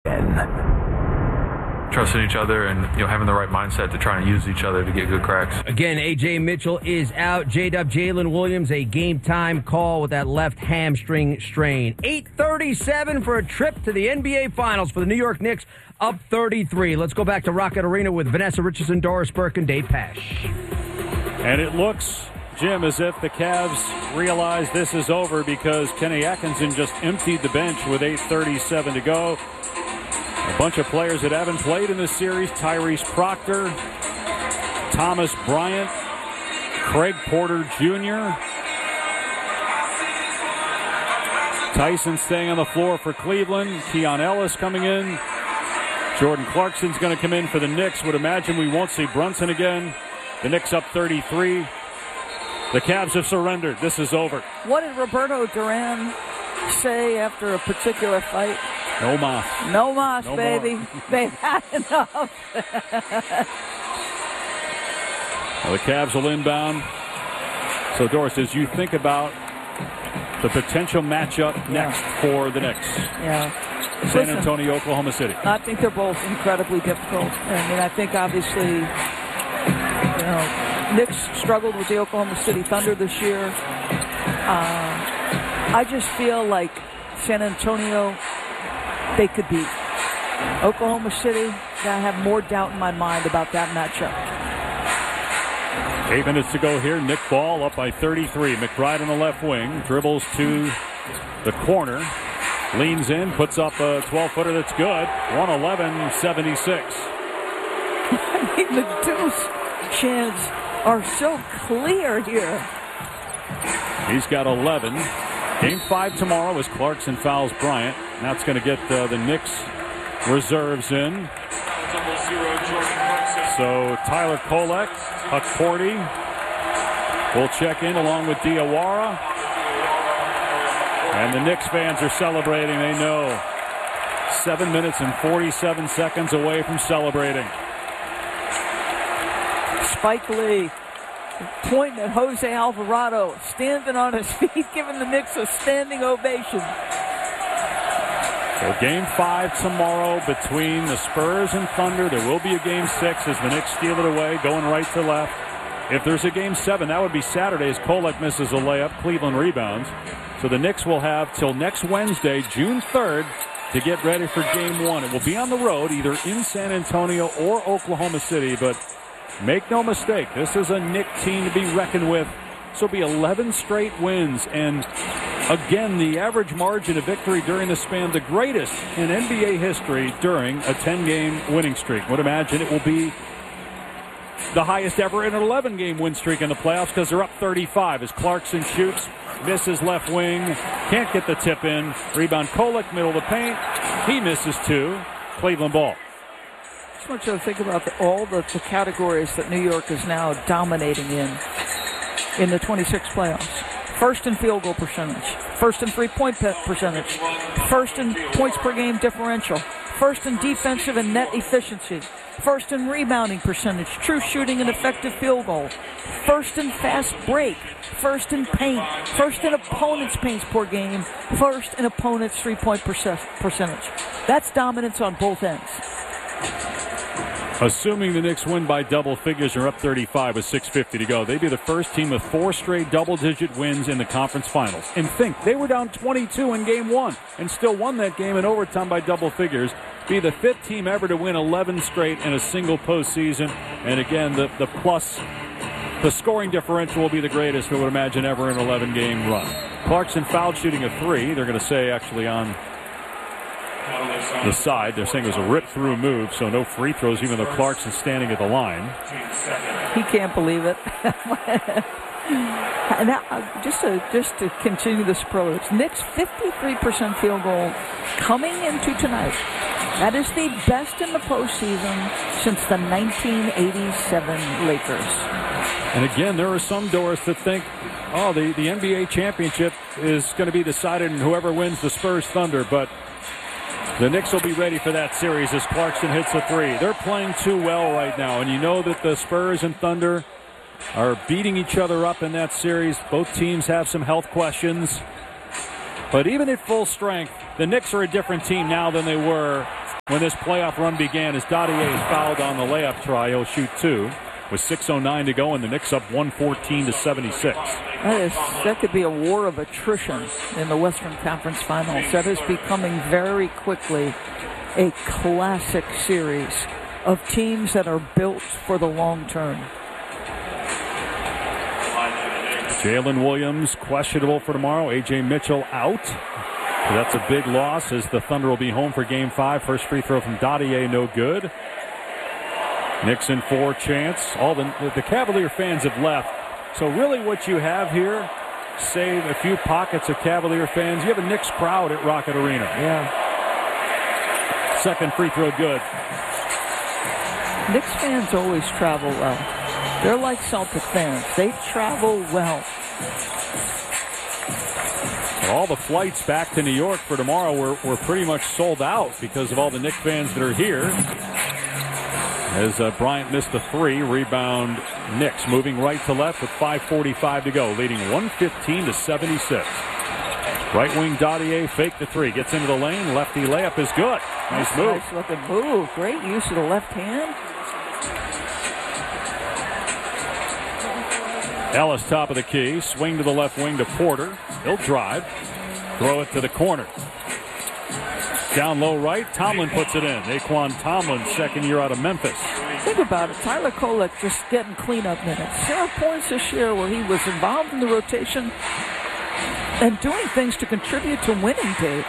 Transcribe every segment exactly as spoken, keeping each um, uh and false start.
Trusting each other and, you know, having the right mindset to try and use each other to get good cracks. Again, A J Mitchell is out. J-Dub Jalen Williams, a game-time call with that left hamstring strain. eight thirty-seven for a trip to the N B A Finals for the New York Knicks, up thirty-three. Let's go back to Rocket Arena with Vanessa Richardson, Doris Burke, and Dave Pasch. And it looks, Jim, as if the Cavs realize this is over because Kenny Atkinson just emptied the bench with eight thirty-seven to go. A bunch of players that haven't played in this series: Tyrese Proctor, Thomas Bryant, Craig Porter Junior Tyson staying on the floor for Cleveland. Keon Ellis coming in. Jordan Clarkson's going to come in for the Knicks. Would imagine we won't see Brunson again. The Knicks up thirty-three. The Cavs have surrendered. This is over. What did Roberto Duran say after a particular fight? No mas. No mas, no baby. They've had enough. Well, the Cavs will inbound. So, Doris, as you think about the potential matchup next yeah. for the Knicks. Yeah. San Listen, Antonio, Oklahoma City. I think they're both incredibly difficult. I mean, I think obviously, you know, Knicks struggled with the Oklahoma City Thunder this year. Uh, I just feel like San Antonio, they could beat. Oklahoma City, I have more doubt in my mind about that matchup. Eight minutes to go here. Nick Ball up by thirty-three. McBride on the left wing. Dribbles to the corner. Leans in. Puts up a twelve-footer that's good. one eleven seventy-six. I mean, the deuce chants are so clear here. He's got eleven. Game five tomorrow as Clarkson fouls Bryant. That's going to get uh, the Knicks reserves in. So Tyler Kolek, Huck Porty will check in along with Diawara. And the Knicks fans are celebrating. They know seven minutes and forty-seven seconds away from celebrating. Spike Lee pointing at Jose Alvarado, standing on his feet, giving the Knicks a standing ovation. So game five tomorrow between the Spurs and Thunder. There will be a game six as the Knicks steal it away, going right to left. If there's a game seven, that would be Saturday as Kolek misses a layup. Cleveland rebounds. So the Knicks will have till next Wednesday, June third, to get ready for game one. It will be on the road, either in San Antonio or Oklahoma City, but make no mistake, this is a Knick team to be reckoned with. This will be eleven straight wins, and again, the average margin of victory during the span, the greatest in N B A history during a ten-game winning streak. Would imagine it will be the highest ever in an eleven-game win streak in the playoffs because they're up thirty-five as Clarkson shoots, misses left wing, can't get the tip in. Rebound Kolek, middle of the paint. He misses two. Cleveland ball. I just want you to think about the, all the, the categories that New York is now dominating in in the twenty-six playoffs. First in field goal percentage. First in three-point percentage. First in points per game differential. First in defensive and net efficiency. First in rebounding percentage. True shooting and effective field goal. First in fast break. First in paint. First in opponent's paints per game. First in opponent's three-point percentage. That's dominance on both ends. Assuming the Knicks win by double figures or up thirty-five with six fifty to go, they'd be the first team with four straight double-digit wins in the conference finals. And think, they were down twenty-two in game one and still won that game in overtime by double figures. Be the fifth team ever to win eleven straight in a single postseason. And again, the, the plus, the scoring differential will be the greatest, we would imagine, ever in an eleven-game run. Clarkson fouled shooting a three. They're going to say actually on the side. They're saying it was a rip-through move, so no free throws, even though Clarkson's standing at the line. He can't believe it. Now, just to just to continue the superlatives, Knicks fifty-three percent field goal coming into tonight. That is the best in the postseason since the nineteen eighty-seven Lakers. And again, there are some, Doris, that think, oh, the, the N B A championship is going to be decided in whoever wins the Spurs Thunder, but the Knicks will be ready for that series as Clarkson hits a three. They're playing too well right now, and you know that the Spurs and Thunder are beating each other up in that series. Both teams have some health questions. But even at full strength, the Knicks are a different team now than they were when this playoff run began, as Dadier is fouled on the layup try. He'll shoot two with six oh nine to go, and the Knicks up one fourteen to seventy-six. That is, that could be a war of attrition in the Western Conference Finals. That is becoming very quickly a classic series of teams that are built for the long term. Jalen Williams questionable for tomorrow. A J Mitchell out. So that's a big loss, as the Thunder will be home for game five. First free throw from Dadier, no good. Knicks in four chance. All the, the Cavalier fans have left. So really what you have here, save a few pockets of Cavalier fans, you have a Knicks crowd at Rocket Arena. Yeah. Second free throw good. Knicks fans always travel well. They're like Celtic fans. They travel well. All the flights back to New York for tomorrow were, were pretty much sold out because of all the Knicks fans that are here. As uh, Bryant missed the three, rebound Knicks moving right to left with five forty-five to go, leading one fifteen to seventy-six. Right wing Dadier fake the three, gets into the lane, lefty layup is good. Nice move. Nice looking move. Great use of the left hand. Ellis top of the key, swing to the left wing to Porter. He'll drive, throw it to the corner. Down low right, Tomlin puts it in. Naquan Tomlin, second year out of Memphis. Think about it. Tyler Kolek just getting cleanup minutes. There are points this year where he was involved in the rotation and doing things to contribute to winning, Dave.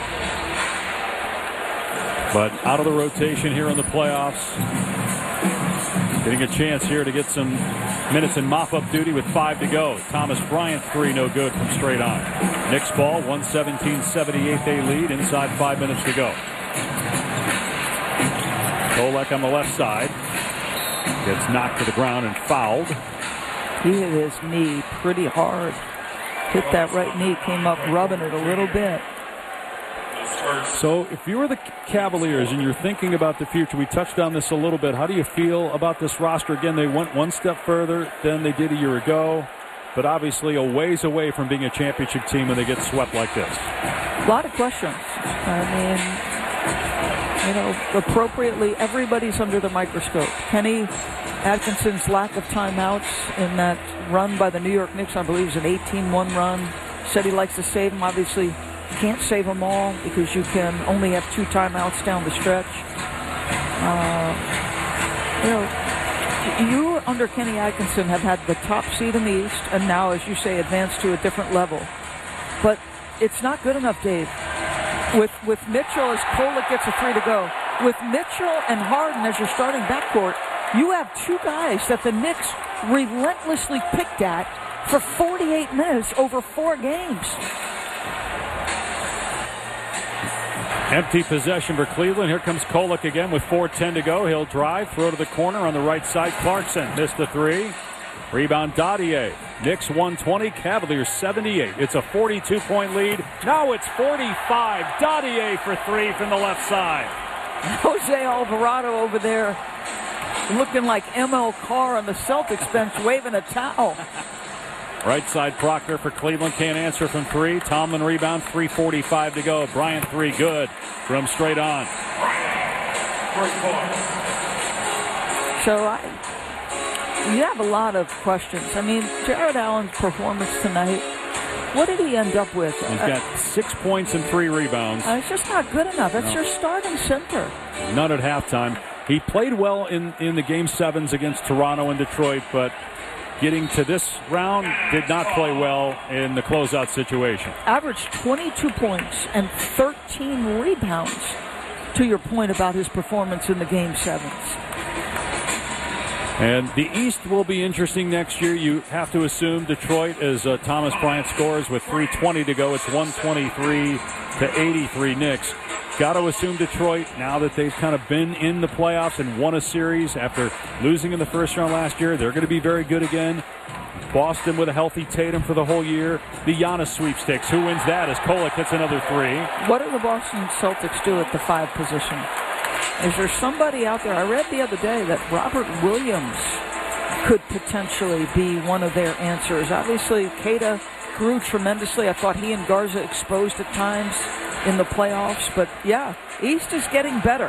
But out of the rotation here in the playoffs. Getting a chance here to get some minutes in mop-up duty with five to go. Thomas Bryant, three, no good from straight on. Knicks ball, one seventeen seventy-eight they lead, inside five minutes to go. Kolek on the left side. Gets knocked to the ground and fouled. He hit his knee pretty hard. Hit that right knee, came up rubbing it a little bit. So if you were the Cavaliers and you're thinking about the future, we touched on this a little bit. How do you feel about this roster? Again, they went one step further than they did a year ago, but obviously a ways away from being a championship team when they get swept like this. A lot of questions. I mean, you know, appropriately, everybody's under the microscope. Kenny Atkinson's lack of timeouts in that run by the New York Knicks, I believe, is an eighteen one run. Said he likes to save them. Obviously, can't save them all because you can only have two timeouts down the stretch. Uh, you know, you under Kenny Atkinson have had the top seed in the East and now, as you say, advanced to a different level. But it's not good enough, Dave. With with Mitchell, as Kolek gets a three to go, with Mitchell and Harden as your starting backcourt, you have two guys that the Knicks relentlessly picked at for forty-eight minutes over four games. Empty possession for Cleveland. Here comes Kolek again with four ten to go. He'll drive, throw to the corner on the right side. Clarkson missed the three. Rebound Dadier. Knicks one twenty, Cavaliers seventy-eight. It's a forty-two point lead. Now it's forty-five. Dadier for three from the left side. Jose Alvarado over there looking like M L Carr on the Celtics bench waving a towel. Right side Proctor for Cleveland. Can't answer from three. Tomlin rebound. three forty-five to go. Bryant three good from straight on. So I, you have a lot of questions. I mean, Jared Allen's performance tonight, what did he end up with? He's got uh, six points and three rebounds. Uh, it's just not good enough. That's no. your starting center. None at halftime. He played well in, in the game sevens against Toronto and Detroit, but getting to this round, did not play well in the closeout situation. Averaged twenty-two points and thirteen rebounds, to your point about his performance in the game sevens. And the East will be interesting next year. You have to assume Detroit, as uh, Thomas Bryant scores with three twenty to go. It's one twenty-three to eighty-three Knicks. Got to assume Detroit, now that they've kind of been in the playoffs and won a series after losing in the first round last year, they're going to be very good again. Boston with a healthy Tatum for the whole year. The Giannis sweepstakes. Who wins that as Kolek hits another three? What do the Boston Celtics do at the five position? Is there somebody out there? I read the other day that Robert Williams could potentially be one of their answers. Obviously, Keita grew tremendously. I thought he and Garza exposed at times in the playoffs. But, yeah, East is getting better.